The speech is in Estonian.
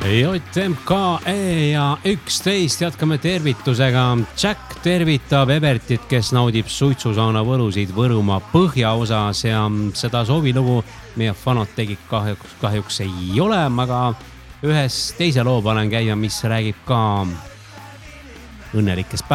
JMKE ja 11 jätkame tervitusega. Jack tervitab Evertit, kes naudib suitsusauna võlusid Võrumaa põhjaosas ja seda soovilugu meie fanat tegi kahjuks ei ole, aga ühes teise loo panen käima, mis räägib ka õnnelikest